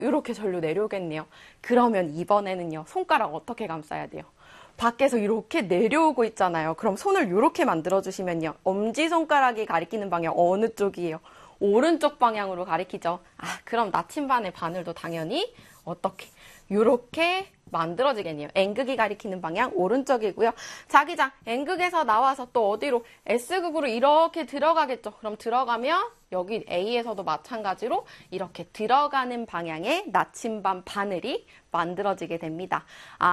이렇게 전류 내려오겠네요. 그러면 이번에는요, 손가락 어떻게 감싸야 돼요? 밖에서 이렇게 내려오고 있잖아요. 그럼 손을 이렇게 만들어주시면요. 엄지손가락이 가리키는 방향 어느 쪽이에요? 오른쪽 방향으로 가리키죠. 그럼 나침반의 바늘도 당연히 어떻게? 이렇게 만들어지겠네요. N극이 가리키는 방향 오른쪽이고요. 자기장 N극에서 나와서 또 어디로? S극으로 이렇게 들어가겠죠. 그럼 들어가면 여기 A에서도 마찬가지로 이렇게 들어가는 방향의 나침반 바늘이 만들어지게 됩니다.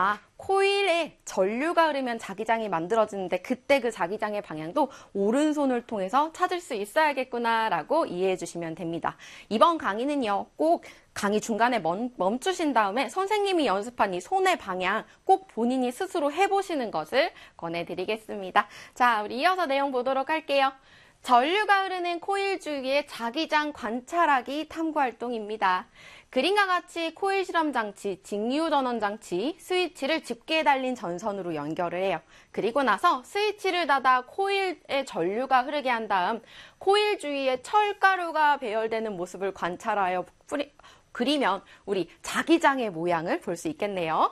코일에 전류가 흐르면 자기장이 만들어지는데 그때 그 자기장의 방향도 오른손을 통해서 찾을 수 있어야겠구나라고 이해해 주시면 됩니다. 이번 강의는요, 꼭 강의 중간에 멈추신 다음에 선생님이 연습한 이 손의 방향 꼭 본인이 스스로 해보시는 것을 권해드리겠습니다. 자, 우리 이어서 내용 보도록 할게요. 전류가 흐르는 코일 주위의 자기장 관찰하기 탐구활동입니다. 그림과 같이 코일 실험장치, 직류 전원 장치, 스위치를 집게에 달린 전선으로 연결을 해요. 그리고 나서 스위치를 닫아 코일에 전류가 흐르게 한 다음 코일 주위에 철가루가 배열되는 모습을 관찰하여 그리면 우리 자기장의 모양을 볼 수 있겠네요.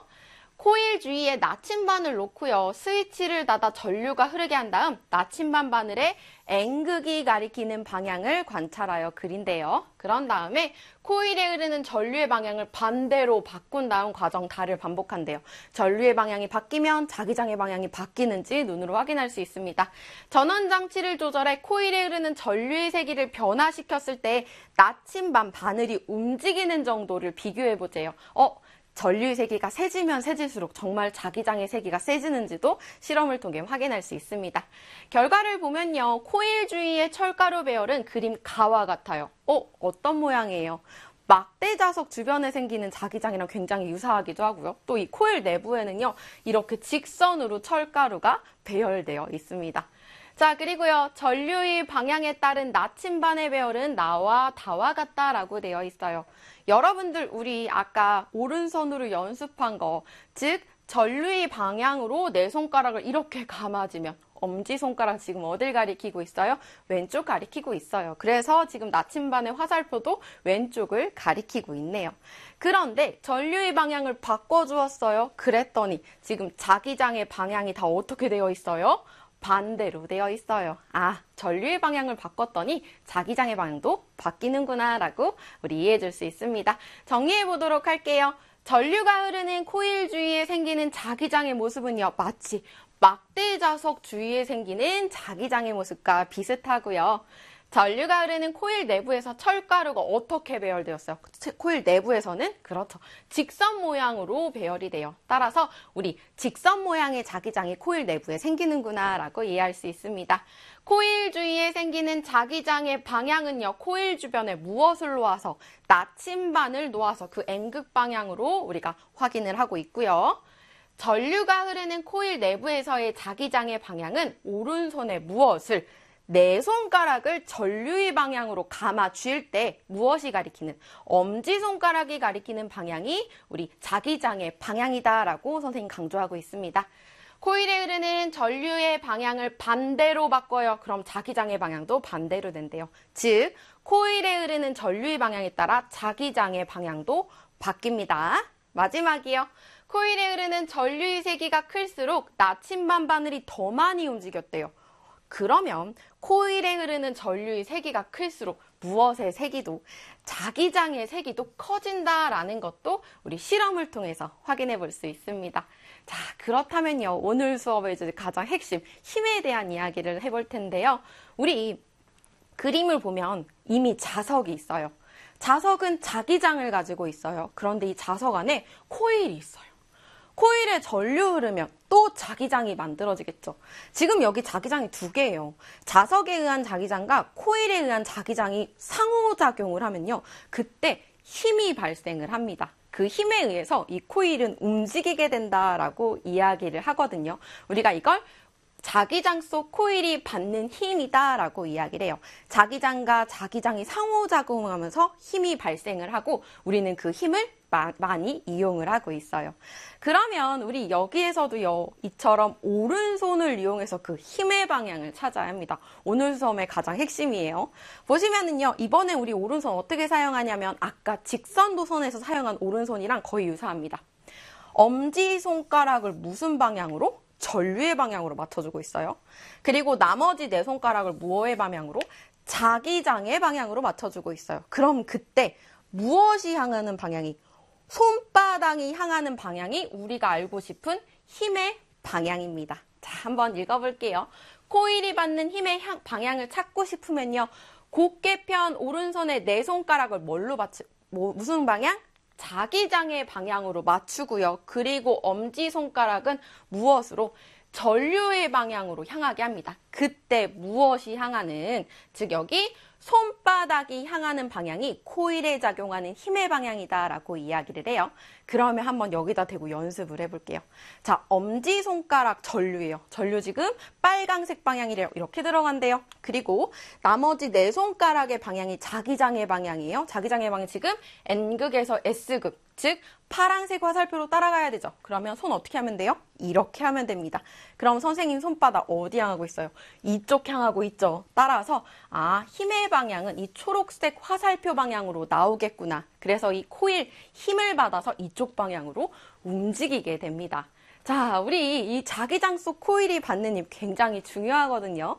코일 주위에 나침반을 놓고요. 스위치를 닫아 전류가 흐르게 한 다음 나침반 바늘에 N극이 가리키는 방향을 관찰하여 그린대요. 그런 다음에 코일에 흐르는 전류의 방향을 반대로 바꾼 다음 과정 다를 반복한대요. 전류의 방향이 바뀌면 자기장의 방향이 바뀌는지 눈으로 확인할 수 있습니다. 전원 장치를 조절해 코일에 흐르는 전류의 세기를 변화시켰을 때 나침반 바늘이 움직이는 정도를 비교해 보세요. 전류의 세기가 세지면 세질수록 정말 자기장의 세기가 세지는지도 실험을 통해 확인할 수 있습니다. 결과를 보면요. 코일 주위의 철가루 배열은 그림 가와 같아요. 어떤 모양이에요? 막대 자석 주변에 생기는 자기장이랑 굉장히 유사하기도 하고요. 또 이 코일 내부에는요. 이렇게 직선으로 철가루가 배열되어 있습니다. 자, 그리고요. 전류의 방향에 따른 나침반의 배열은 나와 다와 같다라고 되어 있어요. 여러분들 우리 아까 오른손으로 연습한 거, 즉 전류의 방향으로 내 손가락을 이렇게 감아주면 엄지손가락 지금 어딜 가리키고 있어요? 왼쪽 가리키고 있어요. 그래서 지금 나침반의 화살표도 왼쪽을 가리키고 있네요. 그런데 전류의 방향을 바꿔주었어요. 그랬더니 지금 자기장의 방향이 다 어떻게 되어 있어요? 반대로 되어 있어요. 전류의 방향을 바꿨더니 자기장의 방향도 바뀌는구나 라고 우리 이해해 줄 수 있습니다. 정리해 보도록 할게요. 전류가 흐르는 코일 주위에 생기는 자기장의 모습은요. 마치 막대 자석 주위에 생기는 자기장의 모습과 비슷하고요. 전류가 흐르는 코일 내부에서 철가루가 어떻게 배열되었어요? 코일 내부에서는 그렇죠. 직선 모양으로 배열이 돼요. 따라서 우리 직선 모양의 자기장이 코일 내부에 생기는구나 라고 이해할 수 있습니다. 코일 주위에 생기는 자기장의 방향은요. 코일 주변에 무엇을 놓아서? 나침반을 놓아서 그 N극 방향으로 우리가 확인을 하고 있고요. 전류가 흐르는 코일 내부에서의 자기장의 방향은 오른손에 무엇을? 내 손가락을 전류의 방향으로 감아 쥘 때 무엇이 가리키는? 엄지손가락이 가리키는 방향이 우리 자기장의 방향이다라고 선생님 강조하고 있습니다. 코일에 흐르는 전류의 방향을 반대로 바꿔요. 그럼 자기장의 방향도 반대로 된대요. 즉, 코일에 흐르는 전류의 방향에 따라 자기장의 방향도 바뀝니다. 마지막이요. 코일에 흐르는 전류의 세기가 클수록 나침반 바늘이 더 많이 움직였대요. 그러면 코일에 흐르는 전류의 세기가 클수록 무엇의 세기도? 자기장의 세기도 커진다라는 것도 우리 실험을 통해서 확인해 볼 수 있습니다. 자, 그렇다면요. 오늘 수업의 이제 가장 핵심, 힘에 대한 이야기를 해볼 텐데요. 우리 그림을 보면 이미 자석이 있어요. 자석은 자기장을 가지고 있어요. 그런데 이 자석 안에 코일이 있어요. 코일에 전류 흐르면 또 자기장이 만들어지겠죠. 지금 여기 자기장이 두 개예요. 자석에 의한 자기장과 코일에 의한 자기장이 상호작용을 하면요. 그때 힘이 발생을 합니다. 그 힘에 의해서 이 코일은 움직이게 된다라고 이야기를 하거든요. 우리가 이걸 자기장 속 코일이 받는 힘이다라고 이야기를 해요. 자기장과 자기장이 상호작용하면서 힘이 발생을 하고 우리는 그 힘을 많이 이용을 하고 있어요. 그러면 우리 여기에서도요, 이처럼 오른손을 이용해서 그 힘의 방향을 찾아야 합니다. 오늘 수업의 가장 핵심이에요. 보시면은요, 이번에 우리 오른손 어떻게 사용하냐면 아까 직선도선에서 사용한 오른손이랑 거의 유사합니다. 엄지손가락을 무슨 방향으로? 전류의 방향으로 맞춰주고 있어요. 그리고 나머지 네 손가락을 무엇의 방향으로? 자기장의 방향으로 맞춰주고 있어요. 그럼 그때 무엇이 향하는 방향이? 손바닥이 향하는 방향이 우리가 알고 싶은 힘의 방향입니다. 자, 한번 읽어볼게요. 코일이 받는 힘의 방향을 찾고 싶으면요. 곧게 편 오른손의 네 손가락을 무슨 방향? 자기장의 방향으로 맞추고요. 그리고 엄지손가락은 무엇으로? 전류의 방향으로 향하게 합니다. 그때 무엇이 향하는, 즉 여기 손바닥이 향하는 방향이 코일에 작용하는 힘의 방향이다 라고 이야기를 해요. 그러면 한번 여기다 대고 연습을 해볼게요. 자, 엄지손가락 전류예요. 전류 지금 빨강색 방향이래요. 이렇게 들어간대요. 그리고 나머지 네 손가락의 방향이 자기장의 방향이에요. 자기장의 방향이 지금 N극에서 S극, 즉 파란색 화살표로 따라가야 되죠. 그러면 손 어떻게 하면 돼요? 이렇게 하면 됩니다. 그럼 선생님 손바닥 어디 향하고 있어요? 이쪽 향하고 있죠. 따라서 힘의 방향은 이 초록색 화살표 방향으로 나오겠구나. 그래서 이 코일 힘을 받아서 이쪽 방향으로 움직이게 됩니다. 자, 우리 이 자기장 속 코일이 받는 힘 굉장히 중요하거든요.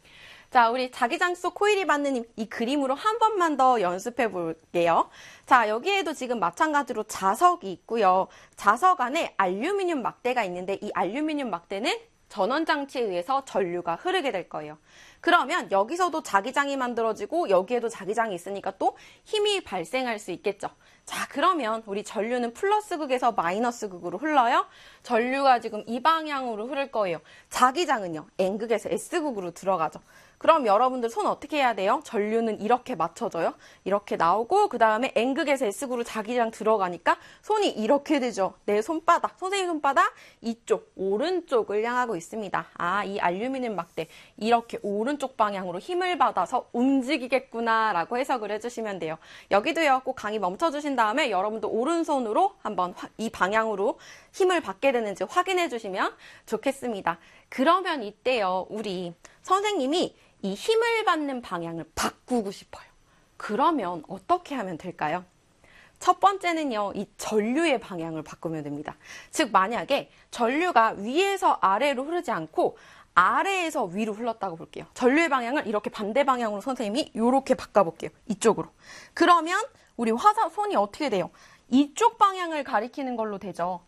자, 우리 자기장 속 코일이 받는 힘, 이 그림으로 한 번만 더 연습해 볼게요. 자, 여기에도 지금 마찬가지로 자석이 있고요. 자석 안에 알루미늄 막대가 있는데 이 알루미늄 막대는 전원장치에 의해서 전류가 흐르게 될 거예요. 그러면 여기서도 자기장이 만들어지고 여기에도 자기장이 있으니까 또 힘이 발생할 수 있겠죠. 자, 그러면 우리 전류는 플러스 극에서 마이너스 극으로 흘러요. 전류가 지금 이 방향으로 흐를 거예요. 자기장은요, N극에서 S극으로 들어가죠. 그럼 여러분들 손 어떻게 해야 돼요? 전류는 이렇게 맞춰져요. 이렇게 나오고 그 다음에 N극에서 S극으로 자기장 들어가니까 손이 이렇게 되죠. 내 손바닥, 선생님 손바닥 이쪽, 오른쪽을 향하고 있습니다. 이 알루미늄 막대 이렇게 오른쪽 방향으로 힘을 받아서 움직이겠구나 라고 해석을 해주시면 돼요. 여기도요, 꼭 강의 멈춰주신 다음에 여러분도 오른손으로 한번 이 방향으로 힘을 받게 되는지 확인해 주시면 좋겠습니다. 그러면 이때요, 우리 선생님이 이 힘을 받는 방향을 바꾸고 싶어요. 그러면 어떻게 하면 될까요? 첫 번째는요, 이 전류의 방향을 바꾸면 됩니다. 즉, 만약에 전류가 위에서 아래로 흐르지 않고 아래에서 위로 흘렀다고 볼게요. 전류의 방향을 이렇게 반대 방향으로 선생님이 이렇게 바꿔볼게요. 이쪽으로. 그러면 우리 손이 어떻게 돼요? 이쪽 방향을 가리키는 걸로 되죠.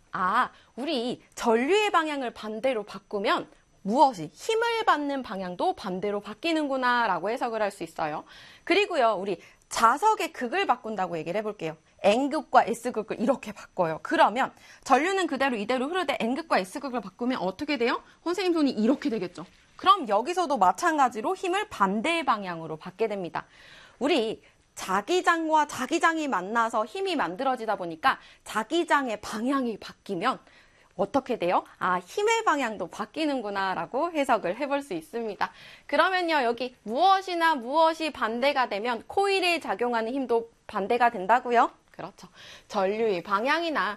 우리 전류의 방향을 반대로 바꾸면 무엇이? 힘을 받는 방향도 반대로 바뀌는구나 라고 해석을 할 수 있어요. 그리고요, 우리 자석의 극을 바꾼다고 얘기를 해볼게요. N극과 S극을 이렇게 바꿔요. 그러면 전류는 그대로 이대로 흐르되 N극과 S극을 바꾸면 어떻게 돼요? 선생님 손이 이렇게 되겠죠. 그럼 여기서도 마찬가지로 힘을 반대 방향으로 받게 됩니다. 우리 자기장과 자기장이 만나서 힘이 만들어지다 보니까 자기장의 방향이 바뀌면 어떻게 돼요? 힘의 방향도 바뀌는구나 라고 해석을 해볼 수 있습니다. 그러면요, 여기 무엇이나 무엇이 반대가 되면 코일에 작용하는 힘도 반대가 된다고요? 그렇죠. 전류의 방향이나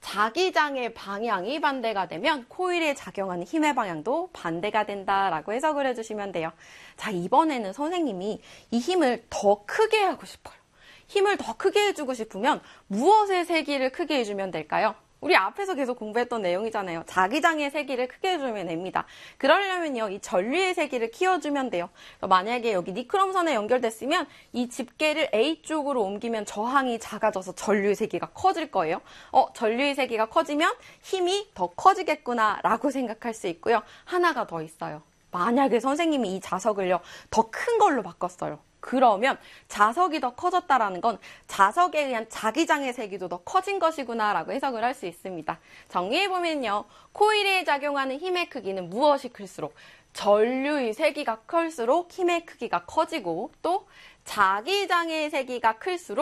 자기장의 방향이 반대가 되면 코일에 작용하는 힘의 방향도 반대가 된다라고 해석을 해주시면 돼요. 자, 이번에는 선생님이 이 힘을 더 크게 하고 싶어요. 힘을 더 크게 해주고 싶으면 무엇의 세기를 크게 해주면 될까요? 우리 앞에서 계속 공부했던 내용이잖아요. 자기장의 세기를 크게 해주면 됩니다. 그러려면요, 이 전류의 세기를 키워주면 돼요. 만약에 여기 니크롬선에 연결됐으면 이 집게를 A쪽으로 옮기면 저항이 작아져서 전류의 세기가 커질 거예요. 전류의 세기가 커지면 힘이 더 커지겠구나 라고 생각할 수 있고요. 하나가 더 있어요. 만약에 선생님이 이 자석을요, 더 큰 걸로 바꿨어요. 그러면 자석이 더 커졌다라는 건 자석에 의한 자기장의 세기도 더 커진 것이구나 라고 해석을 할 수 있습니다. 정리해보면요, 코일에 작용하는 힘의 크기는 무엇이 클수록? 전류의 세기가 클수록 힘의 크기가 커지고 또 자기장의 세기가 클수록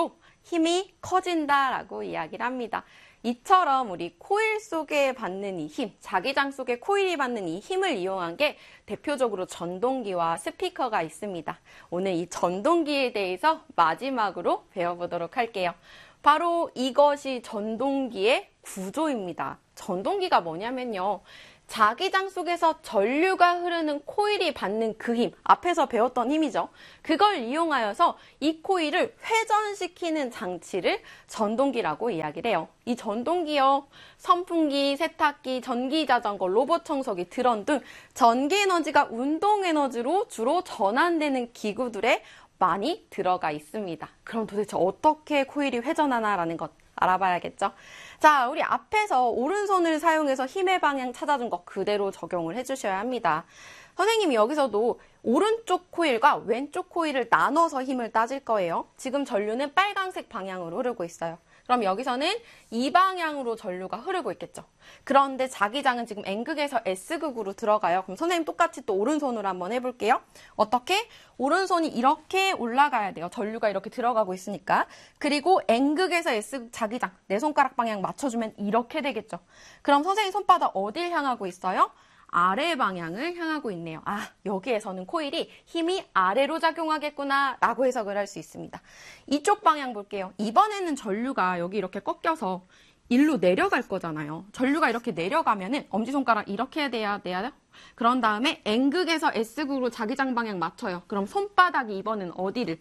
힘이 커진다라고 이야기를 합니다. 이처럼 우리 코일 속에 받는 이 힘, 자기장 속에 코일이 받는 이 힘을 이용한 게 대표적으로 전동기와 스피커가 있습니다. 오늘 이 전동기에 대해서 마지막으로 배워보도록 할게요. 바로 이것이 전동기의 구조입니다. 전동기가 뭐냐면요. 자기장 속에서 전류가 흐르는 코일이 받는 그 힘, 앞에서 배웠던 힘이죠. 그걸 이용하여서 이 코일을 회전시키는 장치를 전동기라고 이야기를 해요. 이 전동기요, 선풍기, 세탁기, 전기자전거, 로봇 청소기, 드럼 등 전기에너지가 운동에너지로 주로 전환되는 기구들에 많이 들어가 있습니다. 그럼 도대체 어떻게 코일이 회전하나라는 것 알아봐야겠죠? 자, 우리 앞에서 오른손을 사용해서 힘의 방향 찾아준 거 그대로 적용을 해주셔야 합니다. 선생님이 여기서도 오른쪽 코일과 왼쪽 코일을 나눠서 힘을 따질 거예요. 지금 전류는 빨간색 방향으로 흐르고 있어요. 그럼 여기서는 이 방향으로 전류가 흐르고 있겠죠. 그런데 자기장은 지금 N극에서 S극으로 들어가요. 그럼 선생님 똑같이 또 오른손으로 한번 해볼게요. 어떻게? 오른손이 이렇게 올라가야 돼요. 전류가 이렇게 들어가고 있으니까. 그리고 N극에서 S극 자기장, 내 손가락 방향 맞춰주면 이렇게 되겠죠. 그럼 선생님 손바닥 어딜 향하고 있어요? 아래 방향을 향하고 있네요. 아, 여기에서는 코일이 힘이 아래로 작용하겠구나 라고 해석을 할 수 있습니다. 이쪽 방향 볼게요. 이번에는 전류가 여기 이렇게 꺾여서 일로 내려갈 거잖아요. 전류가 이렇게 내려가면은 엄지손가락 이렇게 돼야 돼요. 그런 다음에 N극에서 S극으로 자기장 방향 맞춰요. 그럼 손바닥이 이번엔 어디를?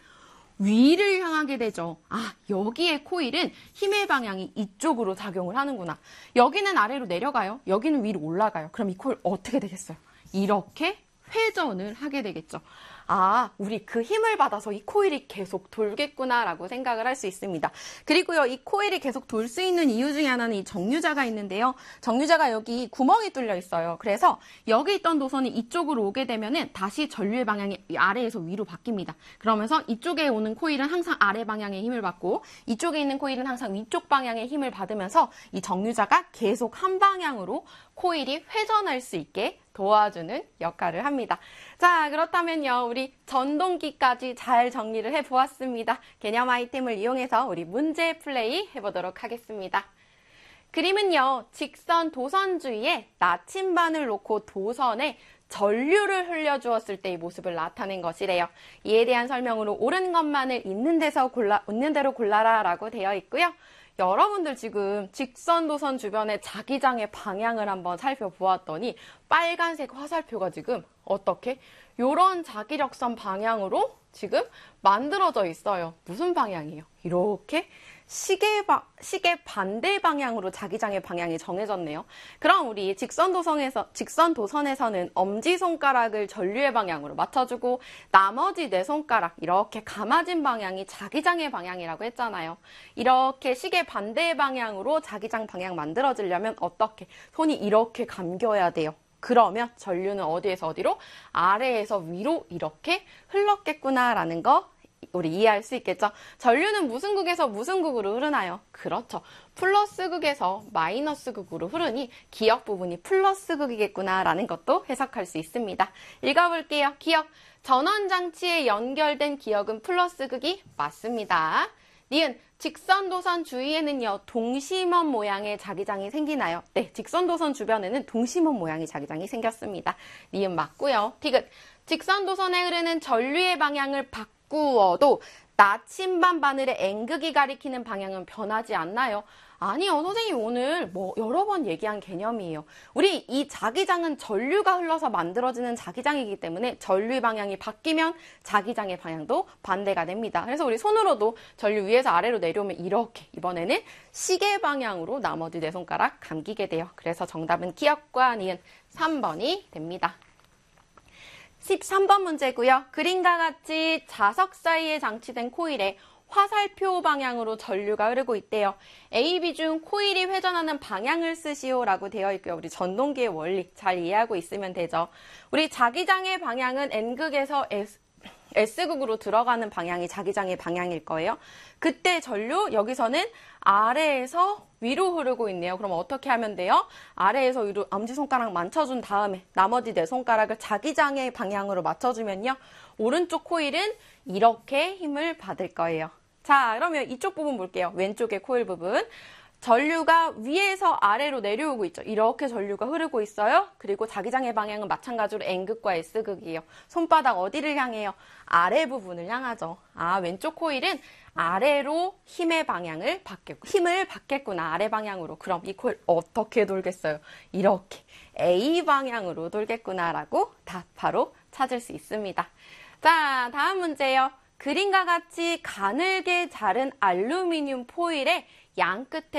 위를 향하게 되죠. 아, 여기에 코일은 힘의 방향이 이쪽으로 작용을 하는구나. 여기는 아래로 내려가요. 여기는 위로 올라가요. 그럼 이 코일 어떻게 되겠어요? 이렇게 회전을 하게 되겠죠. 아, 우리 그 힘을 받아서 이 코일이 계속 돌겠구나라고 생각을 할 수 있습니다. 그리고요, 이 코일이 계속 돌 수 있는 이유 중에 하나는 이 정류자가 있는데요. 정류자가 여기 구멍이 뚫려 있어요. 그래서 여기 있던 도선이 이쪽으로 오게 되면은 다시 전류의 방향이 아래에서 위로 바뀝니다. 그러면서 이쪽에 오는 코일은 항상 아래 방향의 힘을 받고 이쪽에 있는 코일은 항상 위쪽 방향의 힘을 받으면서 이 정류자가 계속 한 방향으로 코일이 회전할 수 있게 도와주는 역할을 합니다. 자, 그렇다면요, 우리 전동기까지 잘 정리를 해보았습니다. 개념 아이템을 이용해서 우리 문제 플레이 해보도록 하겠습니다. 그림은요, 직선 도선 주위에 나침반을 놓고 도선에 전류를 흘려주었을 때의 모습을 나타낸 것이래요. 이에 대한 설명으로 옳은 것만을 있는 대로 골라라 라고 되어 있고요. 여러분들 지금 직선 도선 주변의 자기장의 방향을 한번 살펴보았더니 빨간색 화살표가 지금 어떻게? 요런 자기력선 방향으로 지금 만들어져 있어요. 무슨 방향이에요? 이렇게 시계 반대 방향으로 자기장의 방향이 정해졌네요. 그럼 우리 직선 도선에서는 엄지손가락을 전류의 방향으로 맞춰주고 나머지 네 손가락 이렇게 감아진 방향이 자기장의 방향이라고 했잖아요. 이렇게 시계 반대 방향으로 자기장 방향 만들어지려면 어떻게? 손이 이렇게 감겨야 돼요. 그러면 전류는 어디에서 어디로? 아래에서 위로 이렇게 흘렀겠구나라는 거 우리 이해할 수 있겠죠? 전류는 무슨 극에서 무슨 극으로 흐르나요? 그렇죠. 플러스 극에서 마이너스 극으로 흐르니 기역 부분이 플러스 극이겠구나라는 것도 해석할 수 있습니다. 읽어볼게요. 기역. 전원장치에 연결된 기역은 플러스 극이 맞습니다. 니은. 직선도선 주위에는요, 동심원 모양의 자기장이 생기나요? 네, 직선도선 주변에는 동심원 모양의 자기장이 생겼습니다. 니은 맞고요. 디귿. 직선도선에 흐르는 전류의 방향을 바꾸어도 나침반 바늘의 N극이 가리키는 방향은 변하지 않나요? 아니요, 선생님 오늘 여러 번 얘기한 개념이에요. 우리 이 자기장은 전류가 흘러서 만들어지는 자기장이기 때문에 전류의 방향이 바뀌면 자기장의 방향도 반대가 됩니다. 그래서 우리 손으로도 전류 위에서 아래로 내려오면 이렇게 이번에는 시계 방향으로 나머지 네 손가락 감기게 돼요. 그래서 정답은 기역과 니은 3번이 됩니다. 13번 문제고요. 그림과 같이 자석 사이에 장치된 코일에 화살표 방향으로 전류가 흐르고 있대요. A, B 중 코일이 회전하는 방향을 쓰시오라고 되어 있고요. 우리 전동기의 원리 잘 이해하고 있으면 되죠. 우리 자기장의 방향은 N극에서 S극으로 들어가는 방향이 자기장의 방향일 거예요. 그때 전류 여기서는 아래에서 위로 흐르고 있네요. 그럼 어떻게 하면 돼요? 아래에서 위로 엄지손가락 만져준 다음에 나머지 네 손가락을 자기장의 방향으로 맞춰주면요. 오른쪽 코일은 이렇게 힘을 받을 거예요. 자, 그러면 이쪽 부분 볼게요. 왼쪽의 코일 부분. 전류가 위에서 아래로 내려오고 있죠. 이렇게 전류가 흐르고 있어요. 그리고 자기장의 방향은 마찬가지로 N극과 S극이에요. 손바닥 어디를 향해요? 아래 부분을 향하죠. 아, 왼쪽 코일은 아래로 힘을 받겠구나. 아래 방향으로. 그럼 이 코일 어떻게 돌겠어요? 이렇게 A 방향으로 돌겠구나라고 답하로 찾을 수 있습니다. 자, 다음 문제요. 그림과 같이 가늘게 자른 알루미늄 포일의 양 끝에